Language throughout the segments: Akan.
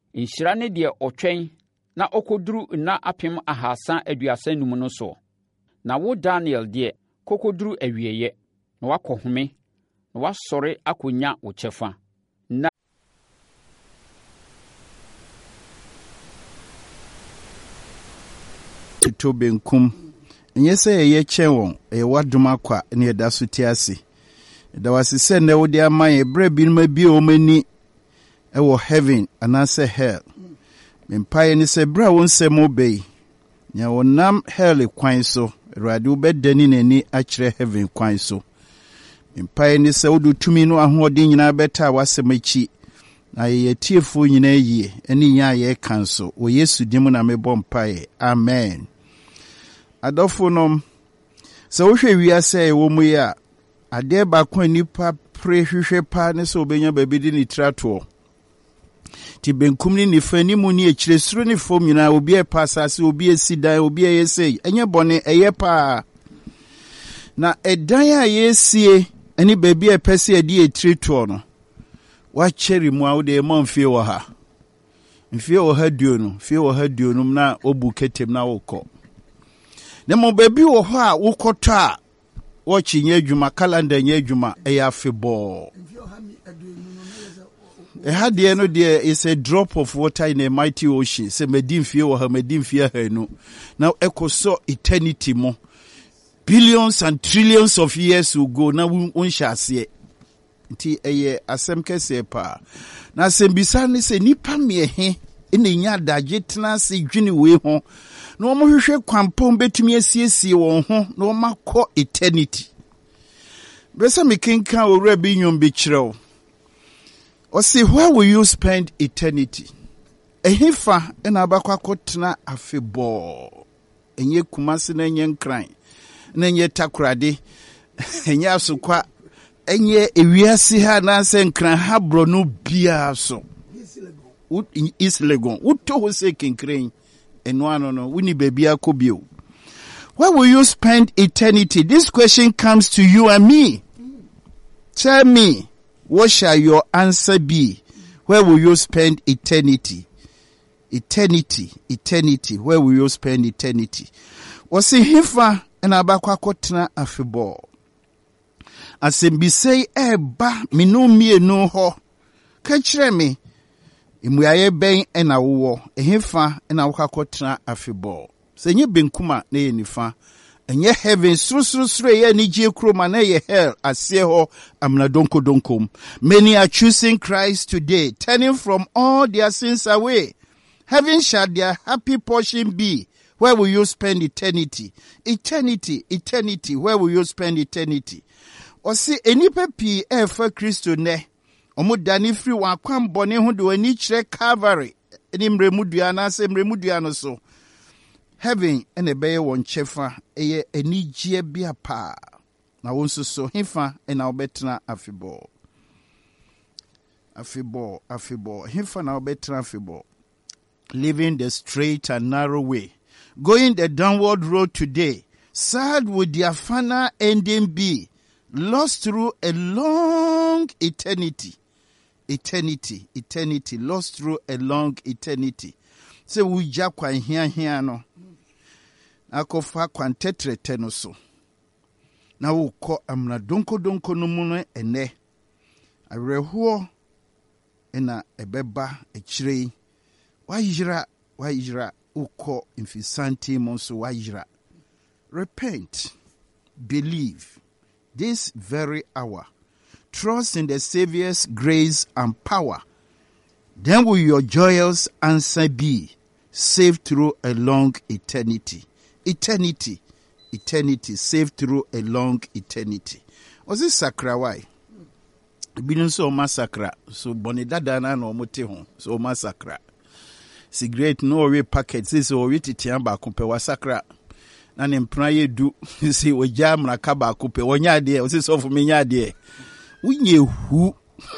Nhyira ne deɛ ɔtwɛn na ɔkɔduru nna apem 335 no so. Na wo Daniel deɛ kɔkɔduru awieeɛ na wakɔ home na wasɔre akɔnya wo kyɛfa. Na to benkum enye sɛ yɛyɛ kyɛn wɔn ɛyɛ wadom akwa ne yɛda so te ase. Da wase sɛ nnɛ wode ama yɛ brɛ bi no bi o mani ɛwɔ heaven anaasɛ hell. Mempaeɛ ne sɛ brɛ a wo nsɛm obɛyi nya wɔnam hell kwan so Awurade wobɛdani n'ani akyerɛ heaven kwan so. Mempaeɛ ne sɛ wode tumi no ahoɔden nyinaa bɛta a wasɛm akyi na yɛyɛ tiefoɔ nyinaa yie ɛne nya a yɛka nso wɔ Yesu dim na mebɔ mpaeɛ. Amen. Adɔfo nom sɛ wohwɛ wiase ɛwɔ mu yi a adeɛ baako a nipa pre hwehwɛ pa ne sɛ obɛnya baabi de ne tratoɔ. Ti benkum ne nifa ni mu ne akyire soro ne fam nyinaa obi ɛpa asase obi esi dan obi ɛyɛ sei ɛnyɛ bɔne ɛyɛ pa. Na ɛdan a yɛsie ɛne baabi a ɛpɛ sɛ ɛde tratoɔ no wakyɛre mu a wode ɛma mfie wɔ ha. Mfie wɔ ha duo no mfie wɔ ha duo no na obu ketem na wokɔ. Ne mo baabi wɔ hɔ a wokɔtɔ a wɔkye nyɛ adwuma calendar nyɛ adwuma ɛyɛ afebɔɔ. Ɛha deɛ no deɛ is a drop of water in a mighty ocean. Sɛ madi mfie wɔ ha madi mfie ahanu na ɛkɔ so eternity mo billions and trillions of years will go na wonhyɛ aseɛ. Nti ɛyɛ asɛm kɛseɛ paa. Na asɛm bisa ne sɛ nipa mmeɛhe ɛna nya adagye tena ase dwene wei ho na wɔn hwehwɛ kwampɔn betumi asiesie wɔn ho na wɔn akɔ eternity. Bɛsɛ mekenkan owura bi nnwom bi kyerɛw. Ɔse, where will you spend eternity? Ɛhefa ɛna abakɔ akɔtena afebɔɔ. Ɛnyɛ Kumasi na ɛnyɛ Nkran na ɛnyɛ Takoradi ɛnyɛ Asokwa ɛnyɛ ewiase ha na sɛ Nkran ha bro no bia so. East Legon. Woto ho sɛ kenkran ɛno ano no woni baabi akɔ bio. Where will you spend eternity? This question comes to you and me. Tell me. What shall your answer be? Where will you spend eternity? Eternity, eternity. Where will you spend eternity? Wasi hifa ena abakwa kotena afebɔ. Asembisei eba minu mienu ho. Kachire me. Imuyaye ben ena uwo. Hifa ena waka kotena afebɔ. Senye benkuma neye nifa. Enye heaven suru ye ni je kroma na ye hell asie ho amna donko donkom. Many are choosing Christ today, turning from all their sins away. Heaven shall their happy portion be. Where will you spend eternity? Eternity, eternity. Where will you spend eternity? Osi enipa pi efa Kristo ne. Omo dani free wa kwam bone ho de wani kyerɛ Calvary. Eni mremudua na se mremudua no so. Heaven ene beye won chefa eye enigye bia pa na wonso so hefa ena obetena afebɔ hefa na obetena afebɔ. Living the straight and narrow way, going the downward road today, sad would their final ending be, lost through a long eternity, lost through a long eternity. Se wuja kwa hia no akofa kwantetrete no so na wokɔ amna donko no mu no ene awerɛhoɔ ena ɛbɛba akyire wayira wokɔ mfisanti mo so wayira. Repent, believe this very hour, trust in the Savior's grace and power, then will your joyous answer be, saved through a long eternity. Eternity, saved through a long eternity. Was it sakrawai? Binu so massacre, so bonidada na no mote ho, so massacre. Cigarette no we packet, this or wit tiamba kumpe wasakra. Na nempra ye du, see we jam na kaba kupe, wonya de, was this for me nya de. Unye hu.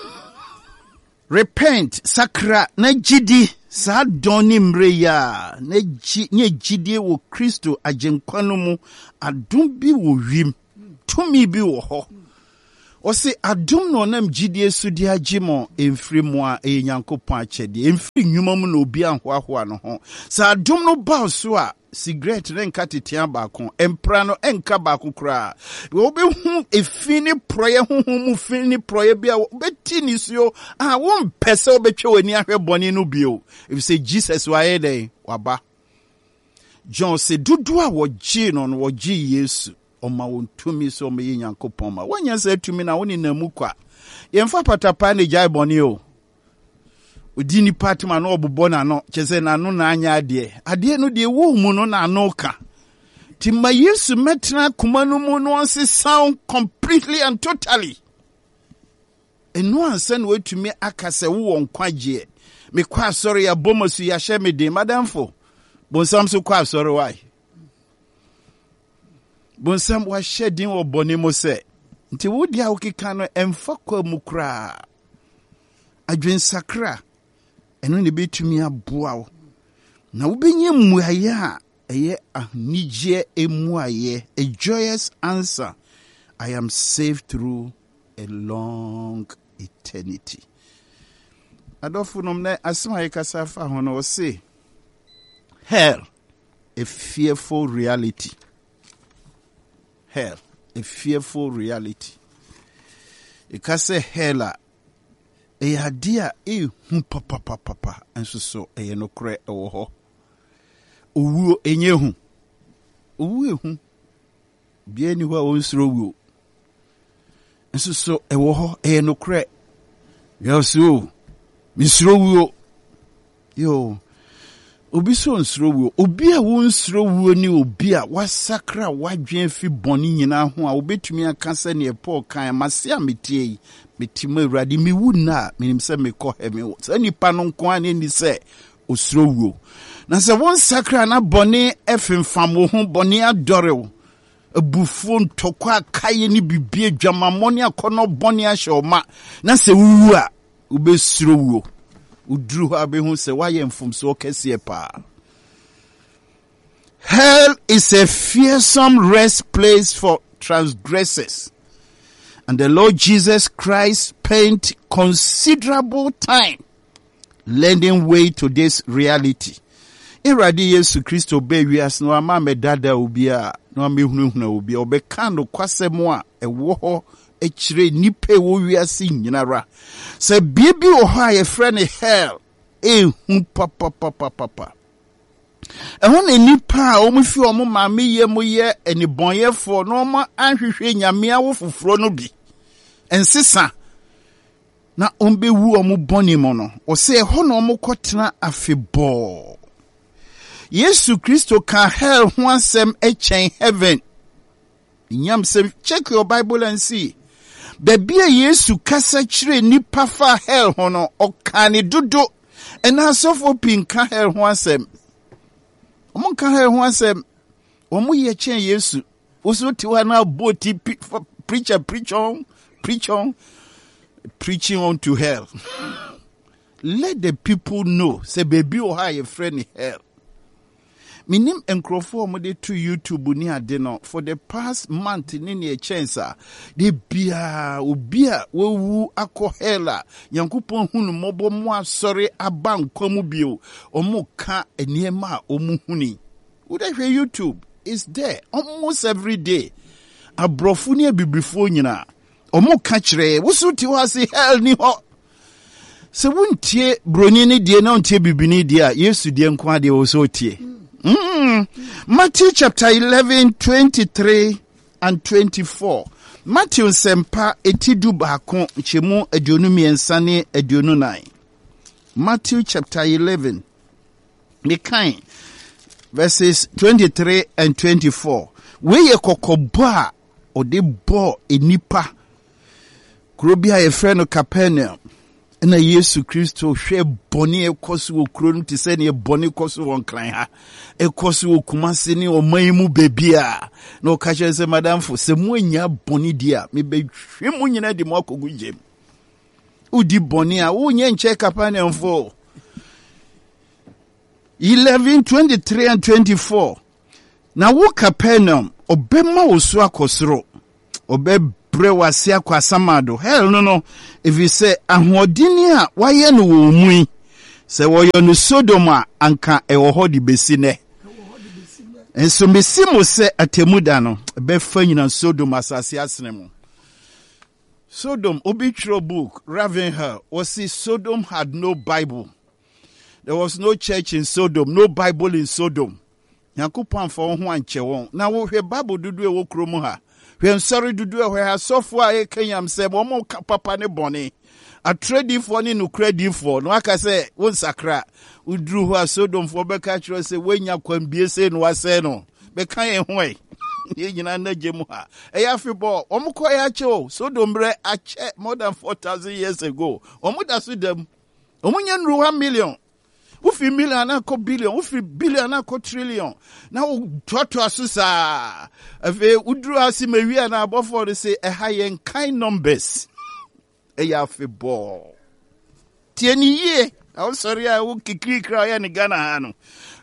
Repent, sakra, na jidi, sa doni mreya, nye jidi wo Kristo ajenkwano mu, adumbi wo wim, tumi bi wo ho. Ose adom no nam gidie so di agimo emfiri mu a enyankopon achede emfiri nnwuma mu no obi anhoahoa no ho sa adom no ba so a cigarette ne nka tetea baako empra no enka baako kra wo be hu efini proye honhom mu fini proye bia beti ni so a wo mpese obetwe wani ahwe boni no bio if say Jesus wa yede waba John se dudu a wogi no wogi Yesu Oma wontumi so me Nyankopon ma wanya se tumi na woni namu kwa yemfa patapa ne jai boni o odini patma no obobo na no chese na no na anya ade no de wo mu no na no ka timma Yesu metna kuma no mu no onse sound completely and totally eno ansa no watumi akase wo nkwaje me kwa sorry ya bomosu ya hye me de madamfo bonsam so kwa sorry why Bonsam wa shedding or bonimo se. Nti wodi a ukika no emfa kwa mukra. Adwen sakra. Eno ne betumi aboa wo. Na wobenye muaye a eye ahnije emuaye, a joyous answer. I am saved through a long eternity. Adolfo nomne asema yekasa fa hono say hell, a fearful reality. Hell, a fearful reality. Ikase hella e adia e hu papa enso so e no kre ewo ho. Owu enye hu. Owu ehu. Bia ni ho onsro wu. Enso so ewo ho e no kre. Yesu. Misro wu. Yo. Obi so nsro wuo obi a wo nsro wuo ni obi a wasakra wadwen fi boni nyina ho a obetumi aka se ne Paul kan mase ametie yi metima awurade mi wu na menim se mekɔ hemi se nipa no nko an ni se osro wuo na se won sakra na boni efemfam wo ho boni adore wo abufuo ntɔkɔ akaye ni bibie dwamamɔne akɔnɔ boni ahye oma na se wu a obesro wuo Udru abehu se waye mfumso kese pa. Hell is a fearsome rest place for transgressors. And the Lord Jesus Christ spent considerable time lending way to this reality. Iradi Yesu Kristo be wias no ama medada obia no amehunahuna obia obeka no kwasemo a ewo ho echire nipe wo wiase nyinara se biebi o ha ye frɛ ne hell hu papa ehun ne nipa o mu fi o mu ma me ye mu ye enibonyefo no ma anhwehwe nyame awo foforo no bi ensesa na ombewu o mu boni mo no o se ho no mu kotena afebo Yesu Kristo ka hell ho asem echen heaven nyam se check your Bible and see Bebia Yesu kasa chire nipa fa hell hono okane dodo ena sofo pinka hell ho asem omo ka hell ho asem omo ye chen Yesu oso tiwa na boti preaching on to hell. Let the people know say baby o ha ye friend hell. Minim enkrofo mo de to YouTube ni ade no for the past month ni ne chance de bia obia wowu akọ hela yankopon hunu mobo mo asore aba nkomu bio omo ka eniema omu huni would I YouTube is there almost every day abrofu ni abibrifo nyina omo ka kire wosu ti ho ase hell ni ho se wuntie broni ni die na untie bibini die a Yesu die nko ade wo so tie Matthew chapter 11, 23 and 24. Matthew sempa etidu baako chemu aduonu miensa ne aduonu nine. Matthew chapter 11, the verses 23 and 24. Weye kokobo a ode bo enipa kurobia ye frɛ no Capernaum. Na Yesu Kristo hwe boni ekoso wo kuro no tise ne boni ekoso won kran ha ekoso wo kumase ne oman mu bebia na o ka kire se madam fo se mu anya boni dia me be hwe mu nyina di mo akogu jem udi boni a wo nya nche Capernaum fo 11 23 and 24 na wo Capernaum obema wo so akosoro obe wase akwa samado. Hell no. If you say ahoɔden a wayɛ no wɔ mu yi, sɛ wɔyɛ no Sodom a anka ɛwɔ hɔ de besi nɛ. Enso mesi mo sɛ atemuda no bɛfa nyina Sodom asase asene mo. Sodom, obituary book, Ravenhill, was see Sodom had no Bible. There was no church in Sodom, no Bible in Sodom. Nyankopɔn for one chewon. Now we Bible do do wo kromo ha. We am sorry do do where software e kenyam se mo papa ne boni. A trade for ni no credit for. No aka say won sakra. Udru ho Sodom for be catch say when nya kwam bie say no ase no. Be kan e ho e. Ye nyina na gemu ha. E ya fibo, omo ko ya che Sodom bre ache more than 4,000 years ago. Omo da so dem. Omo nya nru 1 million. Ufi million anako billion, ufi billion anako trillion. Na to asusa. Afi udru asi mewi na abofo de say e high kind numbers. E ya fi bo. Tieni ye. I'm sorry I will kikri kra ya ni Ghana hanu.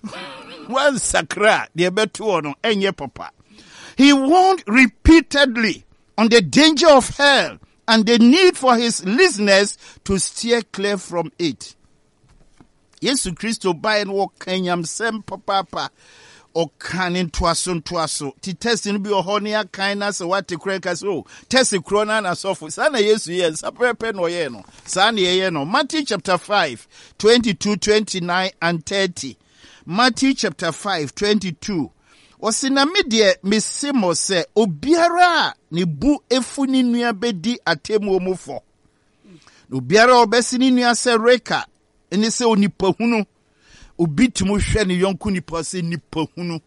One sakra de betu ono enye papa. He warned repeatedly on the danger of hell and the need for his listeners to steer clear from it. Yesu Kristo by and walk kenyam sem papa or canin twaso. Ti testing be a honia kindness or what to crank us oh. Test the crona and so for Sana Yesu yes, a prepen or yeno. Sani yeno. Matthew chapter 5, 22, 29 and 30. Matthew chapter 5, 22. Osina medie mesimo se obiara ni bu efuni nua bedi atemu omufo. Obiara obesi ni nua se reka eni se onipa hunu obi tumu hwe ni yonku nipa se nipa hunu.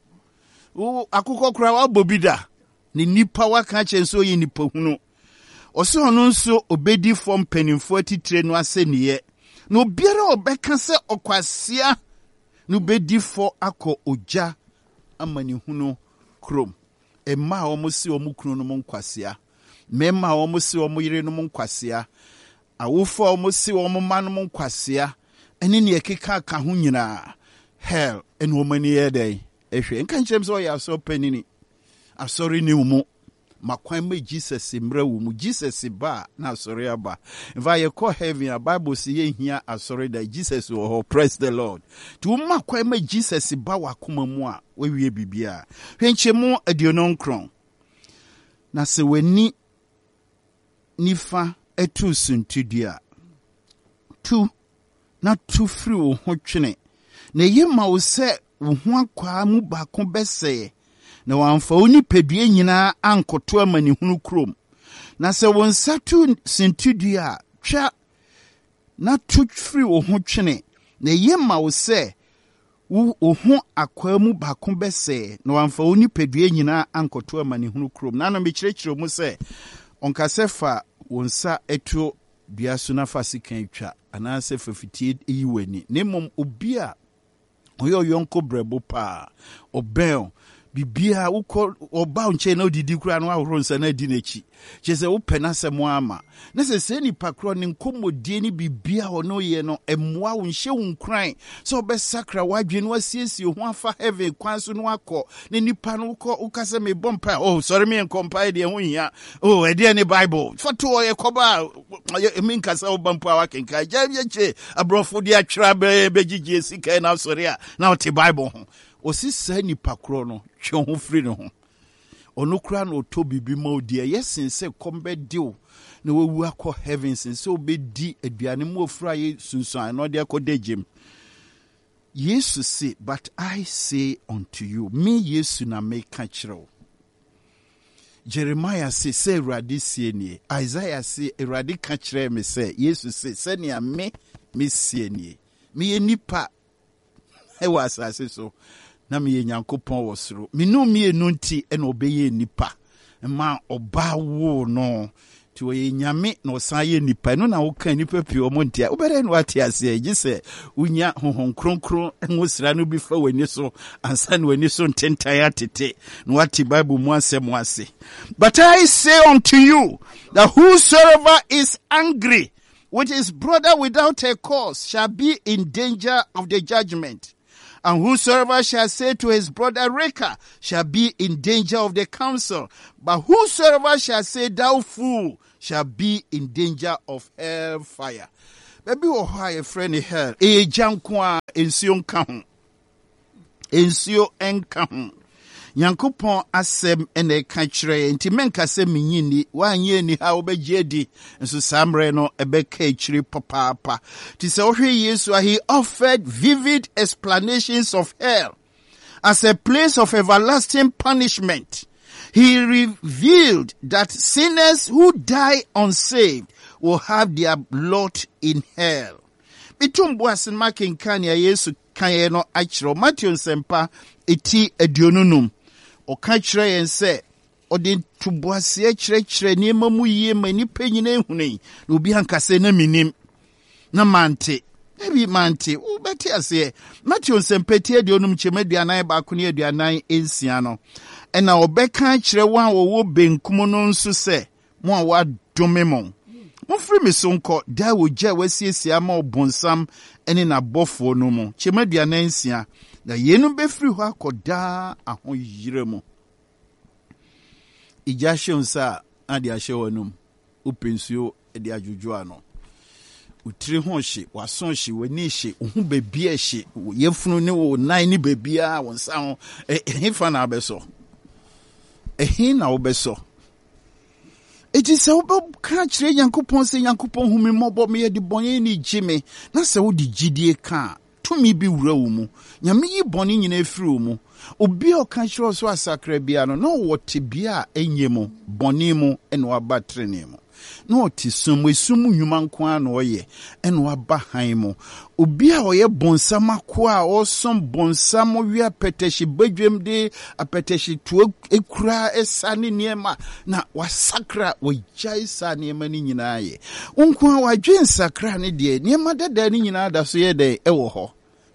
O akukọ kura wa bobida ni nipa waka chenso ye nipa hunu. Ose ono nso obedi fom penimfo atitire no ase niye. Na obiara obeka se okwasia no bedi fo akọ oja amani hunu krom. Emma omo si omo kunu no monkwasea. Memma omo si omo yire no monkwasea. Awofo omo si omo ma no monkwasea. Eni ne ekeka ka ho nyina. Hell en womani yedey. Ehwe nka nkyem so ya so panini. Asori ni umu. Makwan me Jesus mra wumu. Jesus ba na asori aba. If I call heaven a Bible say ye hia asori da Jesus wo praise the Lord. Tu makwan me Jesus ba wakoma mu a we wie bibia. Hwenchemu adionon kron. Na se wani nifa etu suntudia. Tu na tu free wo ho twene. Na yema wo se wo ho akwa mu ba ko bese. Na wamfa oni pedue nyina ankoto amani hunu krom. Na se won satu sintudua twa na tu free wo ho twene. Na yema wo se wo ho akwa mu ba ko bese. Na wamfa oni pedue nyina ankoto amani hunu krom. Na me kyerɛkyerɛ mu se onka sefa wonsa eto dua so na fasikan twa ana se fafitie yiwani. Nemom obi a oyo yonko brebo pa obel bibia ukọ oba nche na odidi kura no ahoro nsa na di n'echi chese wo pena semo ama na se ni pakro ni nkomodie ni bibia ono ye no emmoa wo nhye wo nkran so obesakra wadwe no asiesie ho afa heaven kwan so no akọ ne nipa no ukase me bompa oh sorry me compile de ho hia oh e de ni Bible foto ye koba me nkasa wo bompa wa kenka jabye che abrofo de atwera begigye sika na sorry a na wo te Bible ho osisa ni pakro no twe ho free no ho ono kura no to bibi ma odi yesin se kombe dio na wewu akọ heavens se obedi aduane mu ofura ye sunsun no de akodegem Jesus say but I say unto you me Yesu na me ka kyerɛw Jeremiah say Awurade sie nie Isaiah say Awurade ka kyerɛ me say Jesus say sɛnea me sie nie me nipa ewa asase so na me Nyankopɔn wɔ soro me no me nti ena obeye nipa ma oba wo no ti wo nyame na osan ye nipa no na wo kan nipa pio mo ntia obere no ate ase agi se unya honhon kronkron enwosira no bi fa wani so ansa na wani so ntentan atete no ate Bible mu asem ase but I say unto you that whosoever is angry with his brother without a cause shall be in danger of the judgment. And whosoever shall say to his brother Reka shall be in danger of the council. But whosoever shall say thou fool shall be in danger of hell fire. Baby wo ha ye friend hell. E janko a ensio nka ho. Ensio enka ho. Nyankopɔn asɛm ene ka kyerɛ nti menka sɛ menyini wanye ni ha obegye di nso samre no ebeka kyiri papaapa ti sɛ ohwe Yesu he offered vivid explanations of hell as a place of everlasting punishment. He revealed that sinners who die unsaved will have their lot in hell. Bitumbu asenma kenkania Yesu kaye no akyerɛ Matthew nsempa eti aduonunum ɔka kyerɛ yɛn sɛ ɔde tubuase kyerɛkyerɛ nneɛma mu yie ma nipa nyina ehunu na obi ankasa na minim na mante ebi mante wobɛte ase Matthew nsɛmpɛti aduonum kyɛmaduanan baako ne aduanan ensia no ɛna ɔbɛka kyerɛ wɔn a wɔwɔ benkum no nso sɛ mo a wadome mo mofiri me so nkɔ da wogya wasiesie ama ɔbonsam ɛne n'abɔfoɔ no mu kyɛmaduanan nsia na yenu befiri hɔ akɔdaa ahoyire mu igya hyɛnsa ade ahyɛ wɔnum upensuo de adwodwo ano utiri ho hye waso hye wani hye ohu bebia hye yefunu ne wo nan ne bebia wonsa ho ehefa na abeso ehin na obeso eti sɛ wobɛka kyerɛ Nyankopɔn sɛ Nyankopɔn humi mmɔbɔ me yɛde bɔne ne gye me na sɛ wode gyidie ka tumi bi wura wo mu nyame yi bɔne nyina efiri wo mu obi a ɔka kyerɛ so asakra bia no na wɔte bia a enye mu bɔne mu ɛna waba trene mu na ɔte sum esum nnwuma nko a na ɔyɛ ɛna waba han mu obi a ɔyɛ bonsam ako a ɔsom bonsam wi apɛtɛhye badwam de apɛtɛhye to ekura esane nneɛma na wasakra wagyae sa nneɛma ne nyinaa yɛ nko a wadwe nsakra ne deɛ nneɛma dada ne nyinaa da so yɛ dɛ ɛwɔ hɔ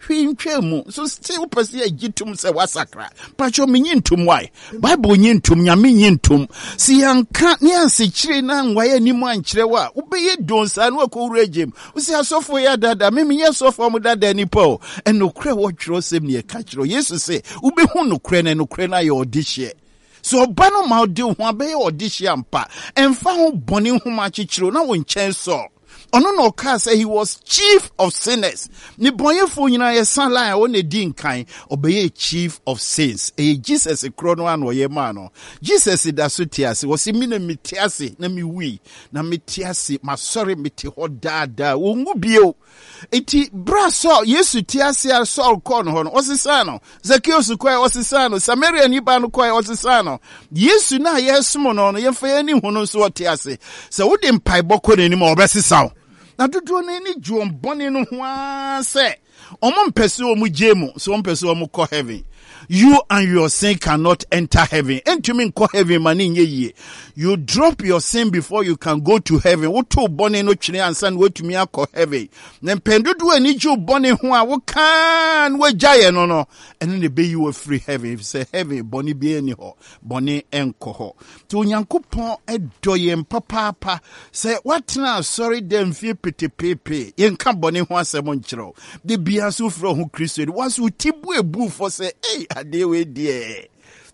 mu so still person agitum se wasakra pacho menyintum why Bible nyintum nyame nyintum si yanka ne ansekyire na nwaye ni mu ankyere wa ubeye donsa na akowura agem usi asofo ya dada me menye sofo mu dada ni po enokre wo twero sem ne ka kyero Yesu se ubehu nokre na ye odihye so oba no ma odi ho abeye odihye ampa emfa ho bone ho ma kyekyero na wo nkyɛn so ono no ka say he was chief of sinners ni bonyefo nyina ye san line o ne di nkan obeye chief of sins Jesus krono an oye ma no Jesus da so tiase wo se mi na mitiase na mi wi na mitiase ma sorry miti ho dada wo ngu bio eti braso Yesu tiase a Saul kon ho no osisa Zacchaeus kwai osisa no Samaria ni ba no kwai osisa no Yesu na yesumo no ye fa ye ni hu no so tiase se wo de mpai bokɔ n'anim obesisa na dodo na ni juom bone no ho ase omo mpese omu jemu so mpese omu ko heaven you and your sin cannot enter heaven entumi nko heaven mani nye yie you drop your sin before you can go to heaven wo to bone no twene ansa na wotumi akɔ heaven na mpendodo ani ju bone ho a wo kan wo gyaye no ene ne be you free heaven if say heaven bone bi ani ho bone enko ho to Nyankopɔn edoye mpapapa say watna sorry dem fie petepepe yenka bone ho asɛm nkyerɛw de bia so fro ho Kristo was utibu ebu for say adewe die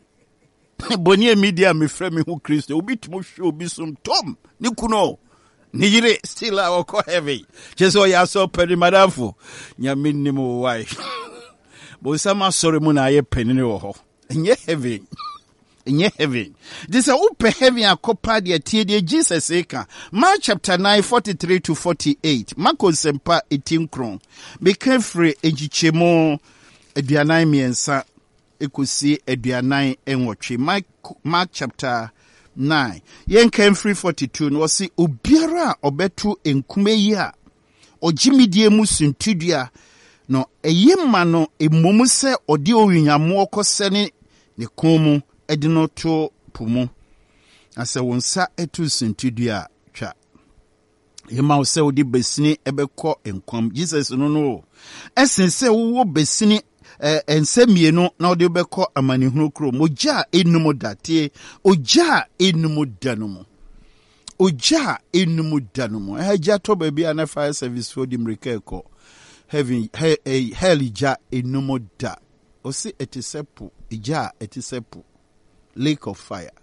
boni media me frɛ me ho Kristo obi tumo hwe obi som tom ni kuno ni yire still a ko heavy jeso ya so pedi madamfo nyame nim why bo sama sorry mu na ye penini wo ho enye heaven this a upe heaven akopa de tie de Jesus eka Mark chapter 9:43 to 48 Marko sempa 18 kron be kafre egichemo aduanan miensa ekosi aduanan enwotwe Mark chapter 9 yen kan free 42 no si obiara obetu enkume yi a ogimidie mu suntudua no eyema no emomu se ode owunyamo okosene ne komu edino to pumu ase wonsa etu suntudua twa yema wo se odi besini ebekɔ enkwam Jesus no esense wo besini ensemienu na ode beko amanihunu kro moja enum date oja enum danumu agya to baabi ana fire service for di mreka eko hell ija enumoda. Osi etisepu ija etisepu lake of fire.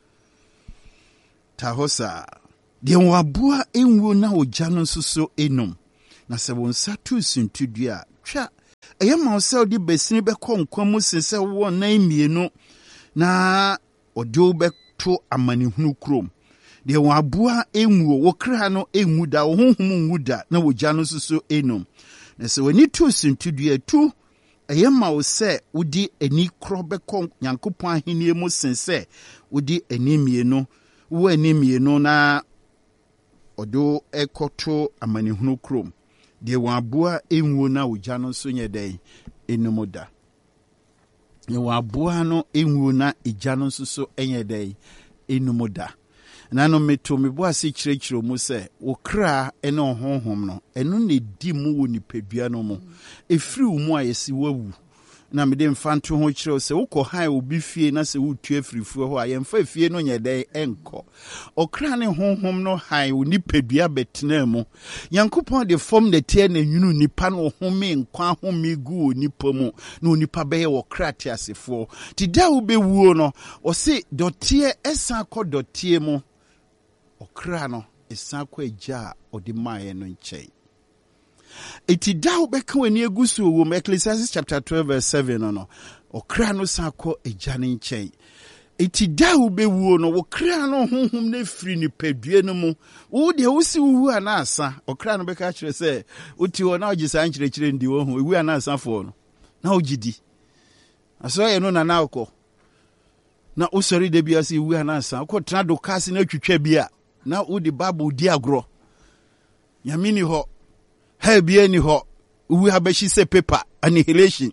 Tahosa de wabua enwo na ojano suso enum. Na se wonsa tu sintudua twa eyema ose odi besini be konkwam sense wo na emienu na odi obeto amanehunu krom. De wabua enwo wokra no enwu da honhom nwu da na wojano suso enum. Na se woni tu sintudua tu eyema ose odi ani kro be kon Nyankopon ahenie mu sense odi enimienu wo enimienu na odo ekoto amanehunu krom. De wabua enwo na ojano so nyedai enumoda. De wabua no enwo na ejano so enyedai enumoda. Nano meto mebo ase kirekiro mu se okra ene honhom no eno ne di mu wo nipadua no mu efiri wo mu ayesi wawu na mede mfanto ho kire se wokọ han obi fie na se wotu afirifuo ho ayemfa fie no nyedai enko okra ne honhom no han wo nipadua betena mu Yankopon de form de tie na nwunu nipa no home nkwa home gu nipa mu na nipa beye wokra te asefo ti da wo be wuo no o se dotie esa kọ dotie mu okra no esa kọ eja odi maye no nchei. Iti da ubeka weni egusu wo Ecclesiastes chapter 12 verse 7 no okra no sako ejane nchen. Iti da ubewu no okra no honhom na firi ni padue no mu wo de wosi wu anasa okra no beka kire se uti wo na ogisa nchire ndi wo hu ewu anasa fo no na ogidi aso ye no na akọ na usori de bia se ewu anasa akọ tra do kasi na twetwa bia na wo de bible di agro yamini ho Hey, bieni ho, we have se paper annihilation.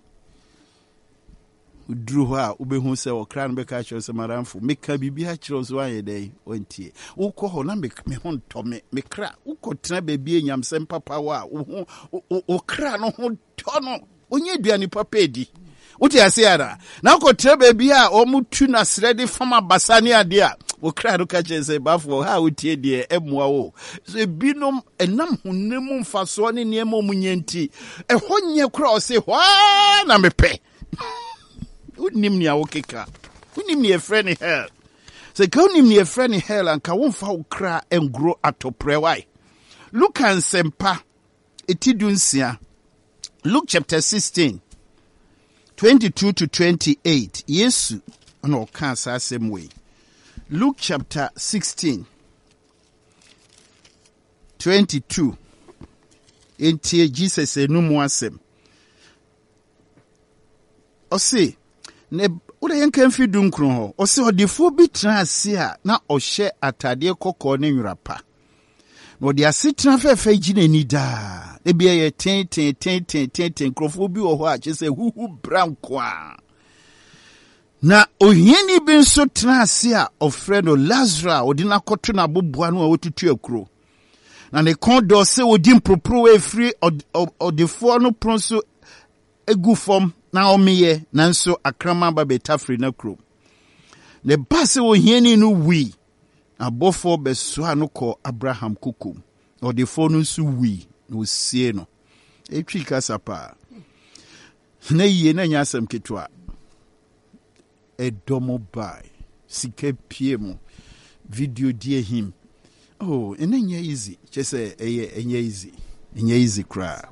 Drew ha, ube se o cran beka cho se maramfu, meka bibia chros one day, ontie. Uko ho na me hon tome, me kra, uko tena bebie nyam sem papa wa, o kra no ho tono, onye duani papedi. Uti asiara, na uko tena bebia, o mutu na sredi fama basani adia. Okra no kache se bafo ha utie de emwa wo so binom enam honemu mfaso ne niema omunyenti ehonye kra o se hwa na mepe unim ni awokeka unim ni efreni hell se ka unim ni efreni hell anka wonfa okra engro atoprewai look and sempa etidunsia Luke chapter 16 22 to 28 Yesu no kan sa same way Luke chapter 16, 22. Enti Jesus enumu asem. Ose, ne ure yenka mfi dunkron ho. Ose odifo bi tena ase a na ohye atade kokko ne nwrapa. Na odi ase tena fefe gine ni da. E bia ye ten krofo bi wo ho a chese huhu brankwa. Na ohieni bi nso tena ase a ofredo Lazarus odina koto na bobua no a wotutu akuro na ne kondo se odi mpropro efri odefo no pronso egu fom na omeye na nso akrama ba betafri na kuro ne base ohieni no wi abofo beso anoko Abraham kukum odefo no nso wi na osie no etwi kasapa na yie na nyasam ketwa Edomo by sike piemo video die him oh enye easy chese enye easy cry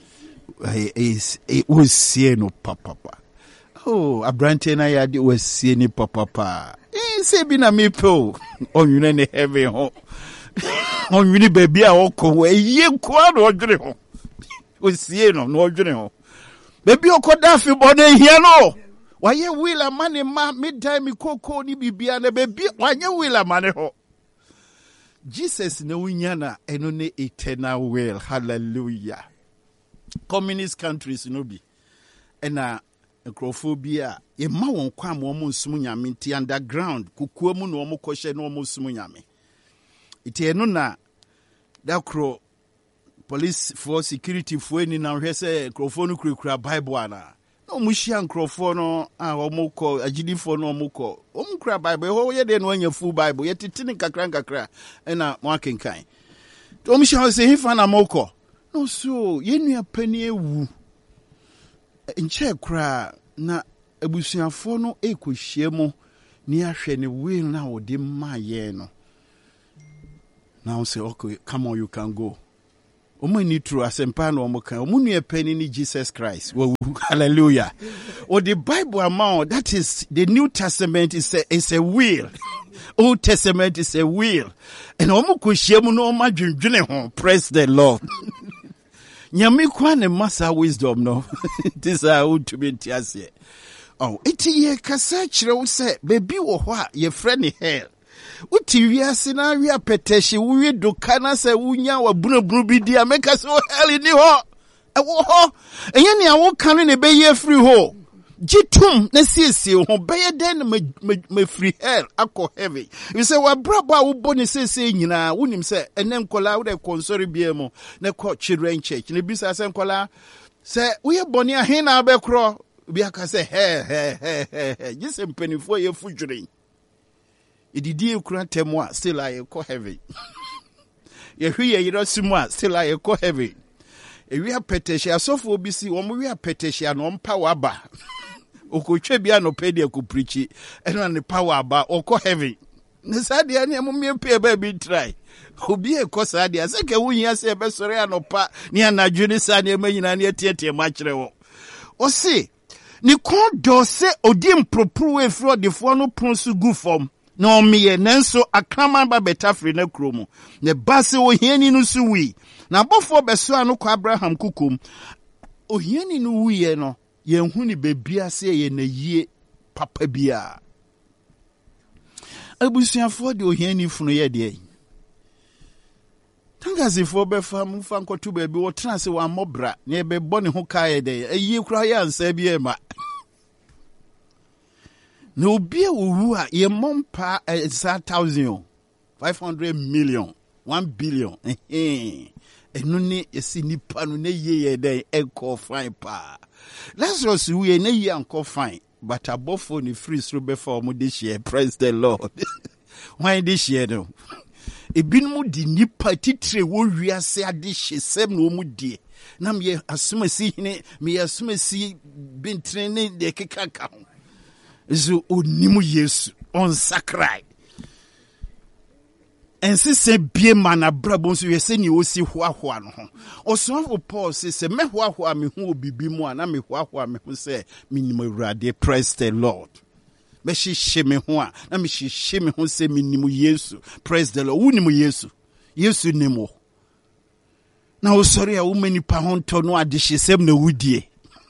was see no papa oh abrante na ya de was see ni papa se bi na me po onwune ne heaven ho onwune baby a okọ eye kwa no odwere ho was see no odwere ho baby okoda fi bode hia no Waye wila mane ma midtime koko ni bibia na bebi wanye wila mane ho. Jesus na unyana eno ne eternal will. Hallelujah. Communist countries no bi. Ena necrophobia ye ma won kwa mo nsum nyame nti underground kukuo mu no mo kohye no mo nsum nyame. Iti eno na dakro police for security for ni na hwe se necrophone no kura Bible ana. No mushia nkrofo no omukọ agidifo no omukọ omukra Bible ho ye de no anya full Bible ye titini kakra na mo akenkan to mushia se hifa na mokọ no so yenu apani ewu nche kra na abusuafo no ekohie mo ni ahwe ne will na wode maye no. Now say okay, come on, you can go. Omani true asempa no omoka omunu apani ni Jesus Christ. Hallelujah. Or the Bible amount, that is the New Testament is a will. Old Testament is a will. And omukushemu no majunjune ho. Praise the Lord. Nyame kwane masa wisdom no. This is how to be tiase. Oh, iti ye kasa chire wo se bebi wo ho a ye frɛ ne hell. Uti wiase na wi apetehye wo wi dokana se wunya wa bunabunu bi dia meka se hell ni ho. Ewo ho. Enye ne awo kan ne be ye free ho. Jitum na siesie ho beye den me free hell akọ heaven. You say wa braba wo boni siesie nyina wonim se ene nkola wo de konsori bia mu na kọ children church ne bisa se nkola se wo ye boni ahe na abekro bia ka se he jise mpanifo ye fudwuren ididi ekura temu a still aye kọ heaven. Ye hwe ye yiro simu a still aye kọ heaven. Ewi apetehye asofo obi si wo wi apetehye no mpa waba. Okotwe bia no pedi akuprichi eno ne power aba okọ heaven. Ne sadia ne amumie pe ba bi try. Obi ekọ sadia se ke wunya se be sore anopa ne anadwo ne sadia manyina ne tietie ma kire wo. O se ni kon do se odi mpropro we fro defo no pronsu gu form. Na omiye nanso akraman ba betafre na kromu. Ne base ohiani no su wi. Na bofo beso anu kwa Abraham kukum. Ohiani no wiye no yenhu ni bebia se ye na yie papa bia. Abusuafo de ohiani funu ye de. Tangasifo be fam fa nkotu bebi wo tena se wa mobra na be bone ho kae de ayi kura ya ansa bia ma. Na obi owu a ye mompa 1,000 500 million 1 billion enu ni esi nipa no na ye den enko fine pa. Lazarus we na ye enko fine but abofo ni free through before mo this year. Praise the Lord. Why this year no? Ebinmu di nipa titre wo wiase ade hyesem no mu die. Na me asumasi hine me asumasi bintre ne de kekaka ho. Zo onimu Yesu on sakrai. Ensi se bie mana brabo nso yese ni osi hoahoa no ho. Osofo Paul se me hoahoa me ho obibi mu ana me hoahoa me ho se minimo Awurade. Praise the Lord. Me hihye me ho a na me hihye me ho se minimo Yesu. Praise the Lord. Wunimu Yesu. Yesu nimo. Na osori a wumani pa ho nto no adehyesem na wudie.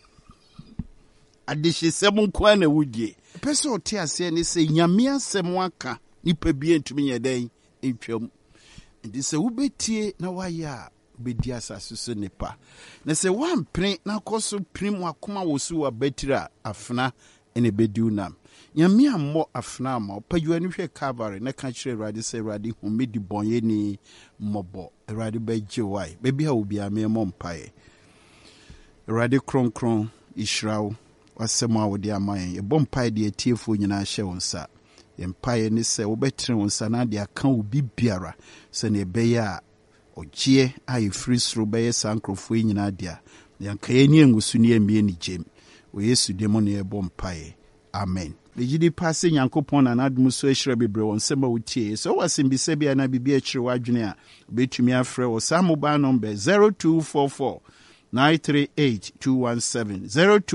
Adehyesem nkwa na wudie. Pese ote ase ne se nyame asem aka nipa bi entumi yeden entwam. Ndi se wubetie na waya bedi asase so nipa. Na se wampre na koso prim akoma wosu wa betira afna ene bediu nam. Nyame ammo afna ma opadwa ni hwe Calvary na ka kire Awurade se Awurade humedi bonye ni mobo. Awurade beje wai. Bebi ha obi ame mo mpae. Awurade kronkron Israel wasema wodi amayen ye bompae de atiefo nyina hye wonsa ye mpae ne se wobetre wonsa na de aka obi biara se ne beye a ogie aye free through beye sankrofo nyina dia yanka ye ni engusu ne emie ni jem o Yesu de mo ne bompae amen. Legidi passe Nyankopon na nadum so ehire bebre wonsema wotie so wasembi bia na bibia kire wadwene a betumi afre wo samoba number 0244 938-217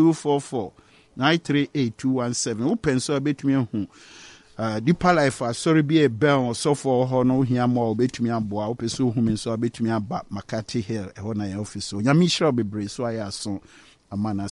0244-938-217. Open so betumi hu Deeper Life sorry be a bell so for ho no hia mo betumi aboa opeso hu me so betumi aba Makati Hill e ho na office so nyame hira bebre so aya so amana